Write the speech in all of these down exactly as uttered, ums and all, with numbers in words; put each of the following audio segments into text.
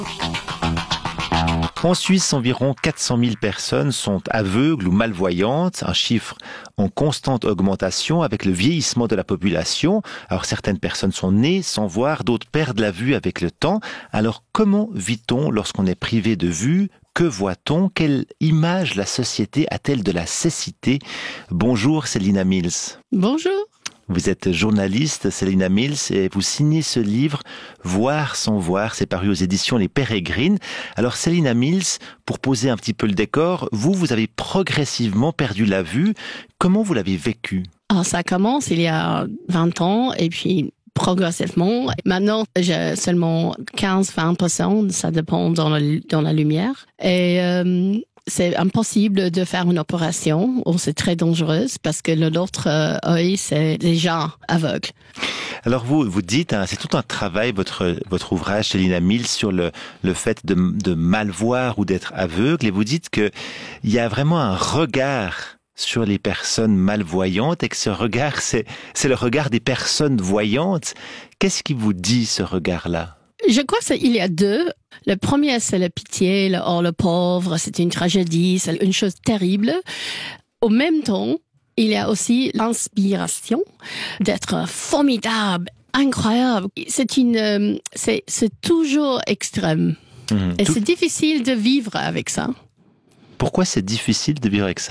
En Suisse, environ quatre cent mille personnes sont aveugles ou malvoyantes, un chiffre en constante augmentation avec le vieillissement de la population. Alors certaines personnes sont nées sans voir, d'autres perdent la vue avec le temps. Alors comment vit-on lorsqu'on est privé de vue ? Que voit-on ? Quelle image la société a-t-elle de la cécité ? Bonjour Célina Mills. Bonjour. Vous êtes journaliste, Célina Mills, et vous signez ce livre « Voir sans voir ». C'est paru aux éditions Les Pérégrines. Alors Célina Mills, pour poser un petit peu le décor, vous, vous avez progressivement perdu la vue. Comment vous l'avez vécu ? Alors ça commence il y a vingt ans, et puis progressivement. Maintenant, j'ai seulement quinze à vingt pour cent, ça dépend dans, le, dans la lumière. Et euh, c'est impossible de faire une opération, ou c'est très dangereux, parce que l'autre euh, œil, c'est déjà aveugle. Alors vous, vous dites, hein, c'est tout un travail, votre votre ouvrage, Célina Mills, sur le le fait de, de mal voir ou d'être aveugle, et vous dites que il y a vraiment un regard sur les personnes malvoyantes, et que ce regard, c'est c'est le regard des personnes voyantes. Qu'est-ce qui vous dit, ce regard-là ? Je crois qu'il y a deux. Le premier, c'est la pitié, le, oh, le pauvre, c'est une tragédie, c'est une chose terrible. Au même temps, il y a aussi l'inspiration d'être formidable, incroyable. C'est une, c'est, c'est toujours extrême. Mmh, Et tout... c'est difficile de vivre avec ça. Pourquoi c'est difficile de vivre avec ça ?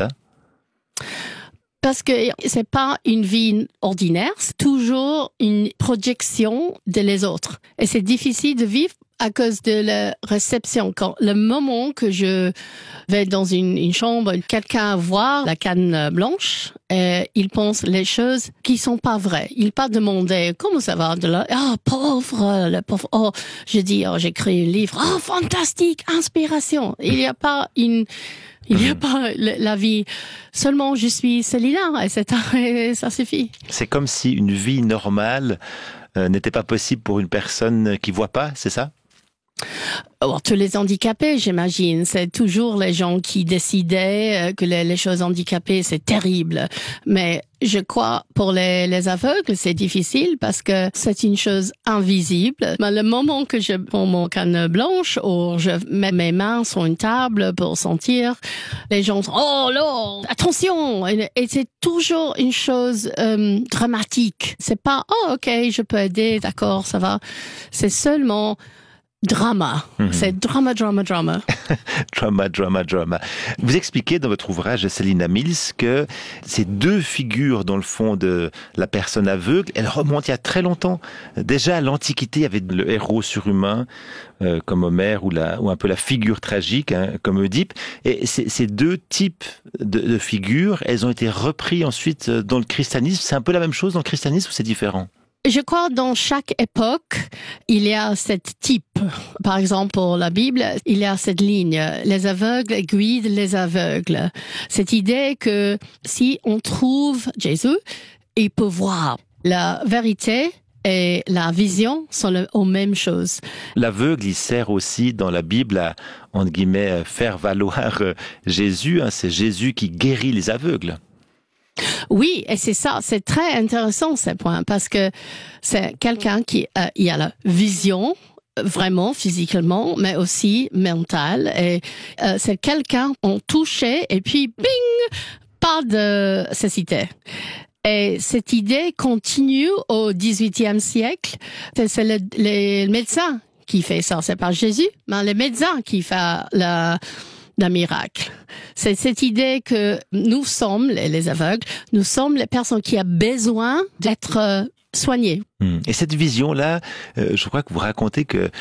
Parce que c'est pas une vie ordinaire, c'est toujours une projection de les autres. Et c'est difficile de vivre à cause de la réception. Quand le moment que je vais dans une, une chambre, quelqu'un voit la canne blanche, et il pense les choses qui sont pas vraies. Il pas demander comment ça va de là. Ah, oh, pauvre, le pauvre. Oh, je dis, oh, j'ai écrit un livre. Oh, fantastique, inspiration. Il n'y a pas une Il n'y a pas la vie. Seulement, je suis Célina, et c'est et ça suffit. C'est comme si une vie normale euh, n'était pas possible pour une personne qui voit pas, c'est ça ? Oh, tous les handicapés, j'imagine, c'est toujours les gens qui décidaient que les, les choses handicapées, c'est terrible. Mais je crois pour les, les aveugles, c'est difficile parce que c'est une chose invisible. Mais le moment que je prends mon canne blanche ou je mets mes mains sur une table pour sentir, les gens sont « Oh là, attention !» Et, et c'est toujours une chose euh, dramatique. C'est pas « Oh, ok, je peux aider, d'accord, ça va ». C'est seulement drama. Mmh. C'est drama, drama, drama. drama, drama, drama. Vous expliquez dans votre ouvrage, Célina Mills, que ces deux figures, dans le fond, de la personne aveugle, elles remontent il y a très longtemps. Déjà, à l'Antiquité, il y avait le héros surhumain, euh, comme Homère, ou, la, ou un peu la figure tragique, hein, comme Oedipe. Et ces, ces deux types de, de figures, elles ont été reprises ensuite dans le christianisme. C'est un peu la même chose dans le christianisme ou c'est différent ? Je crois que dans chaque époque, il y a cette type. Par exemple, pour la Bible, il y a cette ligne. Les aveugles guident les aveugles. Cette idée que si on trouve Jésus, il peut voir. La vérité et la vision sont les mêmes choses. L'aveugle, il sert aussi dans la Bible à, entre guillemets, faire valoir Jésus. C'est Jésus qui guérit les aveugles. Oui, et c'est ça, c'est très intéressant ce point, parce que c'est quelqu'un qui euh, il a la vision, vraiment physiquement, mais aussi mentale, et euh, c'est quelqu'un on touchait et puis bing, pas de cécité. Et cette idée continue au dix-huitième siècle. C'est, c'est le, les médecins qui fait ça, c'est pas Jésus, mais les médecins qui font la d'un miracle. C'est cette idée que nous sommes, les, les aveugles, nous sommes les personnes qui ont besoin d'être euh, soignées. Et cette vision-là, euh, je crois que vous racontez que